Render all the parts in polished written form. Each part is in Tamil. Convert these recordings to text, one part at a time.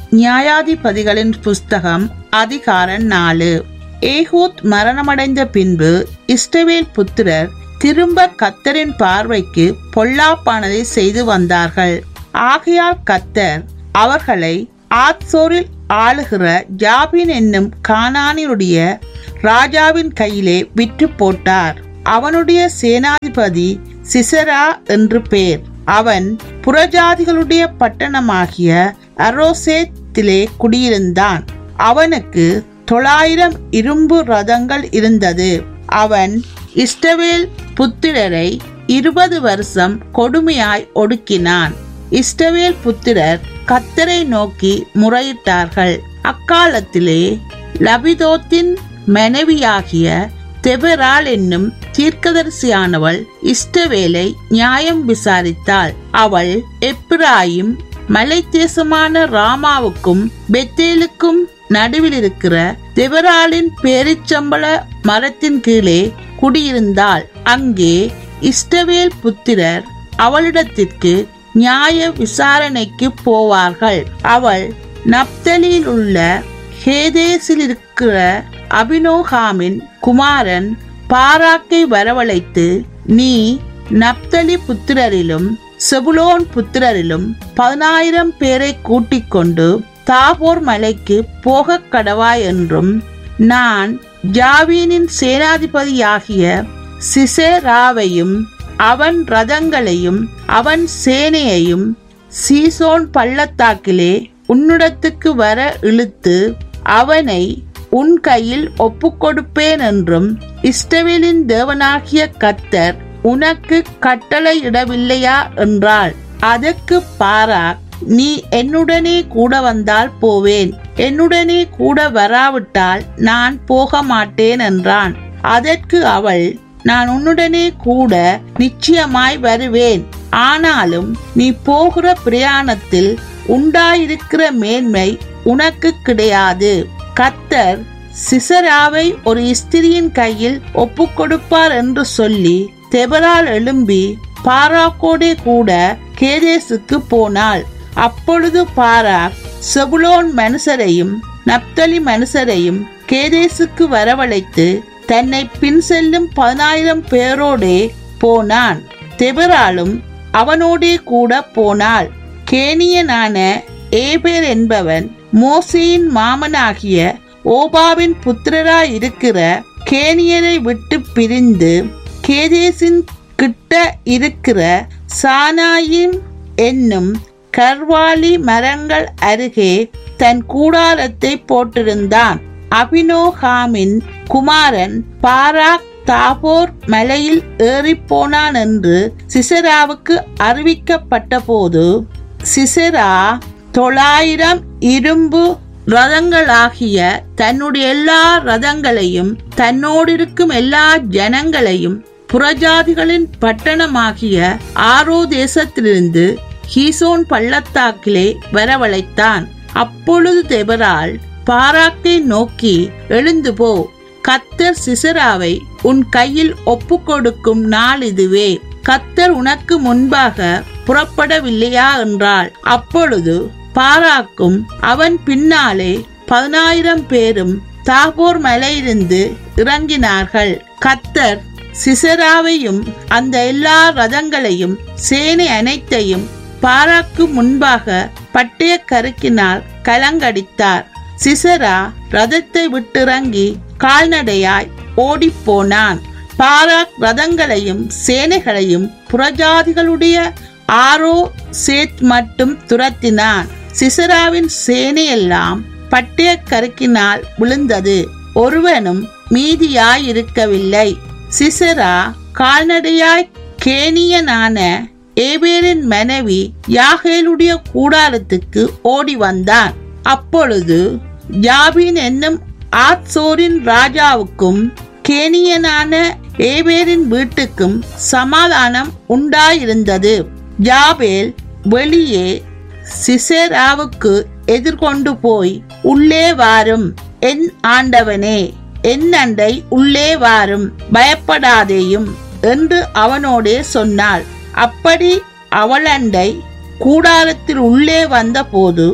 நியாயாதிபதிகளின் புஸ்தகம் அதிகாரம் 4. ஏகூத் மரணமடைந்த பின்பு இஸ்ரவேல் புத்திரர் திரும்ப கர்த்தரின் பார்வைக்கு பொல்லாப்பானதை செய்து வந்தார்கள். ஆகையால் கர்த்தர் அவர்களை ஆத்சோரில் ஆளுகிற யாபீன் என்னும் கானானியுடைய ராஜாவின் கையிலே விற்று போட்டார். அவனுடைய சேனாதிபதி சிசரா என்று பேர். அவன் புறஜாதிகளுடைய பட்டணமாகிய அரோசேத்திலே குடியிருந்தான். அவனுக்கு 900 இரும்பு ரதங்கள் இருந்தது. அவன் இஸ்ரவேல் புத்திரரை 20 வருஷம் கொடுமையாய் ஒடுக்கினான். இஸ்ரவேல் புத்திரர் கர்த்தரை நோக்கி முறையிட்டார்கள். அக்காலத்திலே லபிதோத்தின் மனைவியாகிய தெபராள் என்னும் தீர்க்கதரிசியானவள் இஸ்ரவேலை நியாயம் விசாரித்தாள். அவள் எப்பிராயிம் மலை தேசமான ராமாவுக்கும் பெத்தேலுக்கும் நடுவில் இருக்கிற தெபராளின் பேரிச்சம்பள மரத்தின் கீழே குடியிருந்தாள். அங்கே இஸ்ரவேல் புத்திரர் அவளிடத்திற்கு நியாய விசாரணைக்கு போவார்கள். அவள் நப்தலியில் உள்ள கேதேசில் இருக்கிற அபினோகாமின் குமாரன் பாராக்கை வரவழைத்து, நீ நப்தலி புத்திரரிலும் செபுலோன் புத்திரரிலும் 10,000 பேரை கூட்டிக் கொண்டு தாபோர் மலைக்கு போக கடவாய் என்றும், நான் யாபீனின் சேனாதிபதியாகிய சிசெராவையும் அவன் ரதங்களையும் அவன் சேனையையும் சீசோன் பள்ளத்தாக்கிலே உன்னிடத்துக்கு வர இழுத்து அவனை உன் கையில் ஒப்புக்கொடுப்பேன் என்றும் இஸ்ரவேலின் தேவனாகிய கர்த்தர் உனக்கு கட்டளையிடவில்லையா என்றாள். அதற்கு பாராக், நீ என்னுடனே கூட வந்தால் போவேன், என்னுடனே கூட வராவிட்டால் நான் போக மாட்டேன் என்றான். அதற்கு அவள், நான் உன்னுடனே கூட நிச்சயமாய் வருவேன். ஆனாலும் நீ போகிற பிரயாணத்தில் உண்டாயிருக்கிற மேன்மை உனக்கு கிடையாது. கர்த்தர் சிசராவை ஒரு ஸ்திரியின் கையில் ஒப்புக்கொடுப்பார் என்று சொல்லி தெபராள் எழும்பி பாராக்கோடே கூட கேதேசுக்கு போனாள். அப்பொழுது பாராக் செபுலோன் மனுஷரையும் நப்தலி மனுஷரையும் கேதேசுக்கு வரவழைத்து தன்னை பின் செல்லும் 10,000 பேரோடே போனான். தெபராளும் அவனோடே கூட போனாள். கேனியனான ஏபேர் என்பவன் மோசேயின் மாமனாகிய ஓபாவின் புத்திரராயிருக்கிற கேனியரை விட்டு பிரிந்து கேதேசின் கிட்ட இருக்கிற சானாயிம் என்னும் கர்வாலி மரங்கள் அருகே தன் கூடாரத்தை போட்டிருந்தான். அபினோகாமின் குமாரன் பாராக் தாபோர் மலையில் ஏறிப்போனான் என்று சிசராவுக்கு அறிவிக்கப்பட்ட போது, சிசரா 900 இரும்பு ரதங்களாகிய தன்னுடைய எல்லா ரதங்களையும் தன்னோடு இருக்கும் எல்லா ஜனங்களையும் புறஜாதிகளின் பட்டணமாகிய ஆரோ தேசத்திலிருந்து கீசோன் பள்ளத்தாக்கிலே வரவழைத்தான். அப்பொழுது தெபராள் பாராக்கை நோக்கி, எழுந்து போ, கர்த்தர் சிசராவை உன் கையில் ஒப்புக்கொடுக்கும் நாள் இதுவே, கர்த்தர் உனக்கு முன்பாக புறப்படவில்லையா என்றாள். அப்பொழுது பாராக்கும் அவன் பின்னாலே 10,000 பேரும் தாபோர் மலையிலிருந்து இறங்கினார்கள். கர்த்தர் சிசராவையும் அந்த எல்லா ரதங்களையும் சேனை அனைத்தையும் பாராக்கு முன்பாக பட்டய கருக்கினால் கலங்கடித்தார். சிசரா ரதத்தை விட்டிறங்கி கால்நடையாய் ஓடிப்போனான். பாராக் ரதங்களையும் சேனைகளையும் புறஜாதிகளுடைய ஆரோ சேத் மட்டும் துரத்தினான். சிசராவின் சேனையெல்லாம் பட்டய கருக்கினால் விழுந்தது, ஒருவனும் மீதியாயிருக்கவில்லை. சிசரா கால்நடையாய் கேனியனான ஏபேரின் மனைவி யாகேலுடைய கூடாரத்துக்கு ஓடி வந்தான். அப்பொழுது யாபீன் என்னும் ஆத்சோரின் ராஜாவுக்கும் கேனியனான ஏபேரின் வீட்டுக்கும் சமாதானம் உண்டாயிருந்தது. யாபேல் வெளியே சிசெராவுக்கு எதிர்கொண்டு போய், உள்ளே வாரும் என் ஆண்டவனே, என் அண்டை உள்ளே வாரும், பயப்படாதேயும் என்று அவனோடே சொன்னாள். அப்படி அவளண்டை கூடாரத்தில் உள்ளே வந்த போது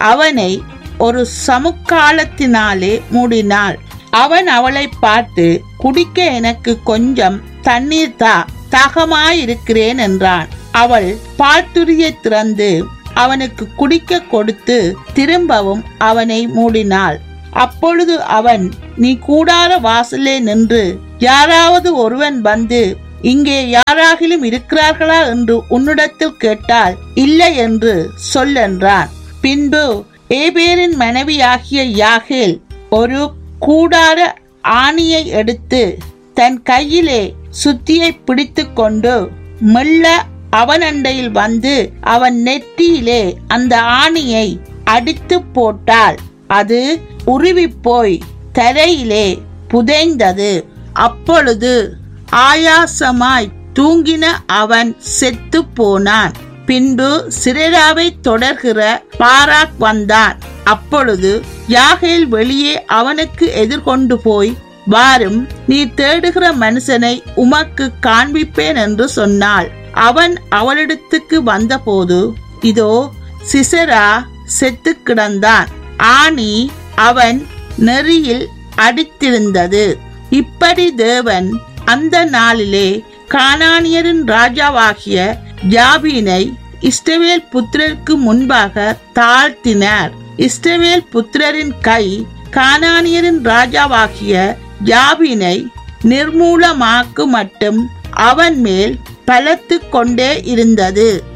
அவனை ஒரு சமுக்காலத்தினாலே மூடினாள். அவன் அவளை பார்த்து, குடிக்க எனக்கு கொஞ்சம் தண்ணீர் தா, தாகமாயிருக்கிறேன் என்றான். அவள் பால்துரியை திறந்து அவனுக்கு குடிக்க கொடுத்து திரும்பவும் அவனை மூடினாள். அப்பொழுது அவன், நீ கூடார வாசலே நின்று யாராவது ஒருவன் வந்து இங்கே யாராகிலும் இருக்கிறார்களா என்று உன்னிடத்தில் கேட்டால் இல்லை என்று சொல்லென்றான். பின்பு ஏபேரின் மனைவியாகிய யாகேல் ஒரு கூடார ஆணியை எடுத்து தன் கையிலே சுத்தியை பிடித்து கொண்டு மெல்ல அவன் அண்டையில் வந்து அவன் நெற்றியிலே அந்த ஆணியை அடித்து போட்டாள். அது உருவி போய் தரையிலே புதைந்தது. அப்பொழுது ஆயாசமாய் தூங்கின அவன் செத்து போனான். பின்பு சிரேராவை தொடர்கிற பாராக் வந்தான். அப்பொழுது யாகேல் வெளியே அவனுக்கு எதிர்கொண்டு போய், வாரும், நீ தேடுகிற மனுஷனை உமக்கு காண்பிப்பேன் என்று சொன்னாள். அவன் அவளிடத்துக்கு வந்தபோது இதோ சிசெரா செத்து கிடந்தான். ஆணி அவன் நெறியில் அடித்திருந்தது. இப்படி தேவன் அந்த நாளிலே கானானியரின் ராஜாவாகிய யாபீனை இஸ்ரவேல் புத்திரருக்கு முன்பாக தாழ்த்தினார். இஸ்ரவேல் புத்திரரின் கை கானானியரின் ராஜாவாகிய யாபீனை நிர்மூலமாக்கு மட்டும் அவன் மேல் பலத்து கொண்டே இருந்தது.